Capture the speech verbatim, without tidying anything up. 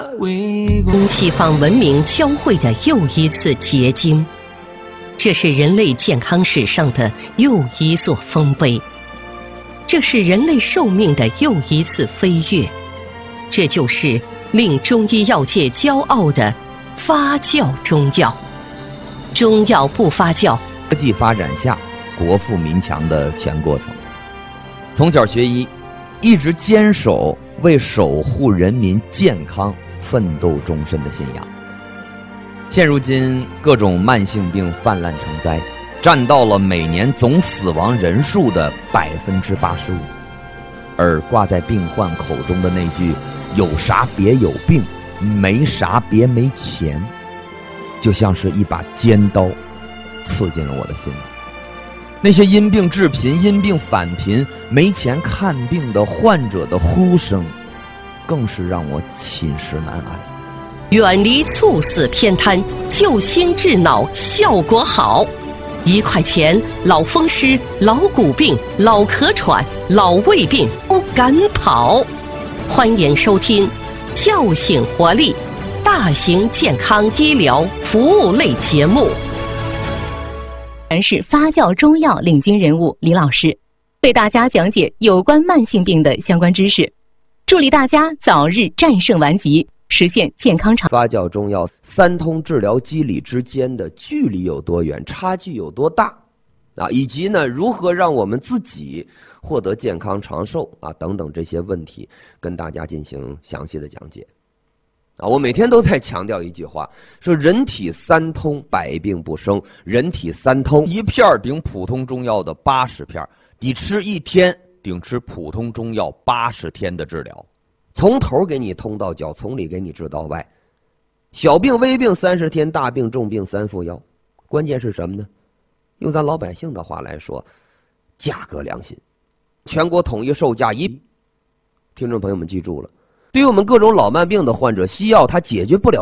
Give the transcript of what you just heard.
东西方文明交汇的又一次结晶，这是人类健康史上的又一座丰碑，这是人类寿命的又一次飞跃，这就是令中医药界骄傲的发酵中药。中药不发酵， 科技发展下国富民强的全过程。从小学医，一直坚守为守护人民健康奋斗终身的信仰。现如今各种慢性病泛滥成灾，占到了每年总死亡人数的百分之八十五。而挂在病患口中的那句“有啥别有病，没啥别没钱”，就像是一把尖刀刺进了我的心里。那些因病致贫、因病返贫、没钱看病的患者的呼声，更是让我寝食难安。 远离猝死偏瘫，救心治脑效果好。一块钱，老风湿、老骨病、老咳喘、老胃病都赶跑。欢迎收听叫醒活力大型健康医疗服务类节目。 是发酵中药领军人物李老师，为大家讲解有关慢性病的相关知识，助力大家早日战胜顽疾，实现健康长。 发酵中药三通治疗机理之间的距离有多远，差距有多大啊，以及呢如何让我们自己获得健康长寿啊等等这些问题，跟大家进行详细的讲解。啊，我每天都在强调一句话，说人体三通，百病不生。人体三通，一片顶普通中药的八十片，你吃一天顶吃普通中药八十天的治疗，从头给你通到脚，从里给你治到外。小病微病三十天，大病重病三副药。关键是什么呢？用咱老百姓的话来说，价格良心，全国统一售价一。听众朋友们记住了。对于我们各种老慢病的患者，西药它解决不了